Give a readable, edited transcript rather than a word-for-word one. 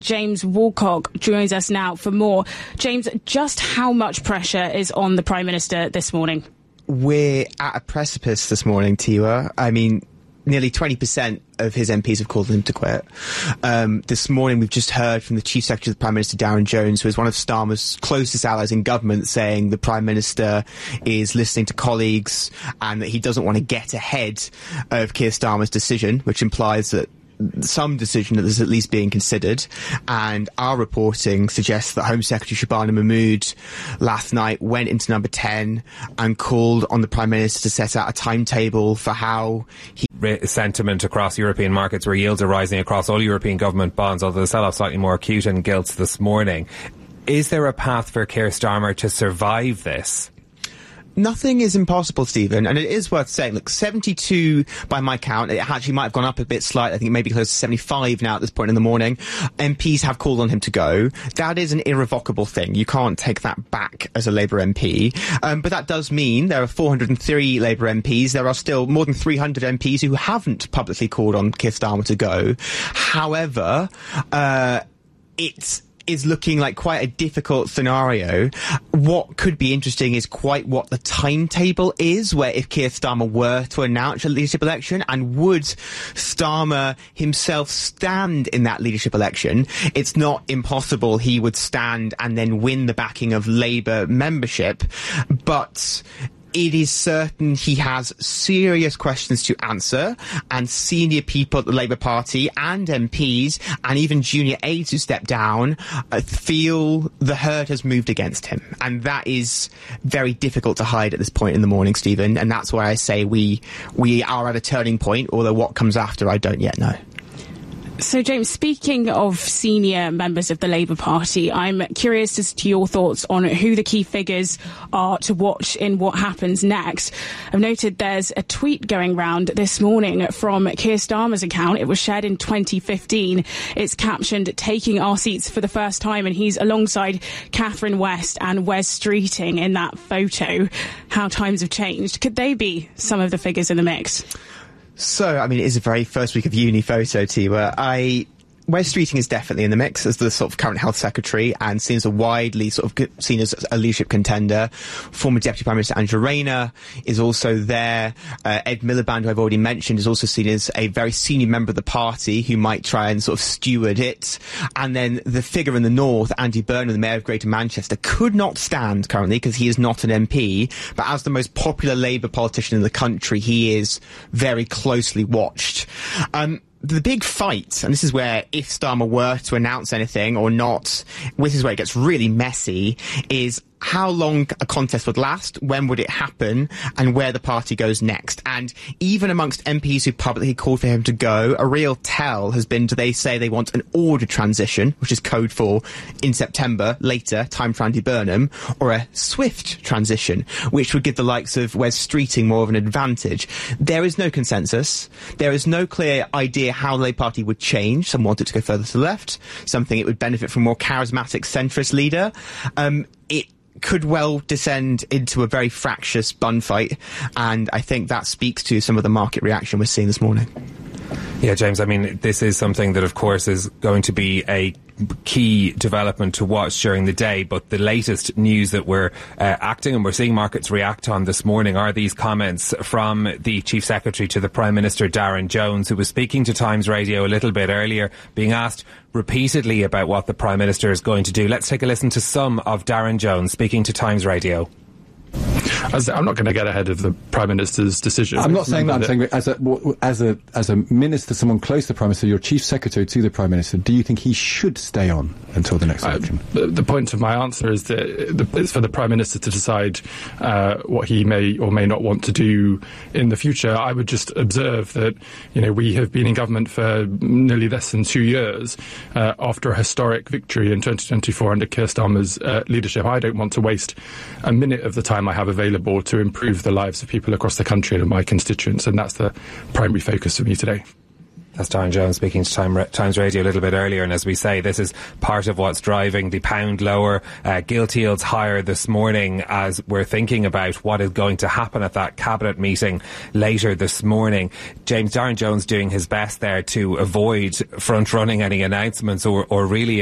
James Woolcock joins us now for more. James, just how much pressure is on the Prime Minister this morning? We're at a precipice this morning, Tiwa. I mean, nearly 20% of his MPs have called him to quit. This morning, we've just heard from the Chief Secretary of the Prime Minister, Darren Jones, who is one of Starmer's closest allies in government, saying the Prime Minister is listening to colleagues and that he doesn't want to get ahead of Keir Starmer's decision, which implies that some decision that is at least being considered. And our reporting suggests that Home Secretary Shabana Mahmood last night went into Number 10 and called on the Prime Minister to set out a timetable for how he... Sentiment across European markets where yields are rising across all European government bonds, although the sell-off slightly more acute in gilts this morning. Is there a path for Keir Starmer to survive this? Nothing is impossible, Stephen, and it is worth saying, look, 72 by my count, it actually might have gone up a bit slightly, I think maybe close to 75 now at this point in the morning. MPs have called on him to go. That is an irrevocable thing. You can't take that back as a Labour MP. But that does mean there are 403 Labour MPs. There are still more than 300 MPs who haven't publicly called on Keir Starmer to go. However, it's is looking like quite a difficult scenario. What could be interesting is quite what the timetable is, where if Keir Starmer were to announce a leadership election, and would Starmer himself stand in that leadership election, it's not impossible he would stand and then win the backing of Labour membership, but it is certain he has serious questions to answer, and senior people at the Labour Party and MPs and even junior aides who step down feel the herd has moved against him. And that is very difficult to hide at this point in the morning, Stephen. And that's why I say we are at a turning point, although what comes after I don't yet know. So, James, speaking of senior members of the Labour Party, I'm curious as to your thoughts on who the key figures are to watch in what happens next. I've noted there's a tweet going round this morning from Keir Starmer's account. It was shared in 2015. It's captioned, "Taking our seats for the first time," and he's alongside Catherine West and Wes Streeting in that photo. How times have changed. Could they be some of the figures in the mix? So, I mean, it is a very first week of uni photo, Tiwa. Wes Streeting is definitely in the mix as the sort of current health secretary and seems a widely sort of seen as a leadership contender. Former Deputy Prime Minister Angela Rayner is also there. Ed Miliband, who I've already mentioned, is also seen as a very senior member of the party who might try and sort of steward it. And then the figure in the north, Andy Burnham, the Mayor of Greater Manchester, could not stand currently because he is not an MP. But as the most popular Labour politician in the country, he is very closely watched. The big fight, and this is where if Starmer were to announce anything or not, this is where it gets really messy, is how long a contest would last, when would it happen, and where the party goes next. And even amongst MPs who publicly called for him to go, a real tell has been, do they say they want an ordered transition, which is code for in September, later, time for Andy Burnham, or a swift transition, which would give the likes of Wes Streeting more of an advantage. There is no consensus. There is no clear idea how the Labour Party would change. Some want it to go further to the left. Some think it would benefit from a more charismatic centrist leader. It could well descend into a very fractious bun fight, and I think that speaks to some of the market reaction we're seeing this morning. Yeah, James, I mean, this is something that, of course, is going to be a key development to watch during the day, but the latest news that we're acting and we're seeing markets react on this morning are these comments from the Chief Secretary to the Prime Minister, Darren Jones, who was speaking to Times Radio a little bit earlier, being asked repeatedly about what the Prime Minister is going to do. Let's take a listen to some of Darren Jones speaking to Times Radio. I'm not going to get ahead of the Prime Minister's decision. I'm not saying that. I'm saying as a minister, someone close to the Prime Minister, your Chief Secretary to the Prime Minister, do you think he should stay on until the next election? The point of my answer is that it's for the Prime Minister to decide what he may or may not want to do in the future. I would just observe that, we have been in government for nearly less than 2 years after a historic victory in 2024 under Keir Starmer's leadership. I don't want to waste a minute of the time I have available to improve the lives of people across the country and my constituents, and that's the primary focus for me today. That's Darren Jones speaking to Times Radio a little bit earlier, and as we say, this is part of what's driving the pound lower, gilt yields higher this morning as we're thinking about what is going to happen at that cabinet meeting later this morning. James, Darren Jones doing his best there to avoid front-running any announcements or really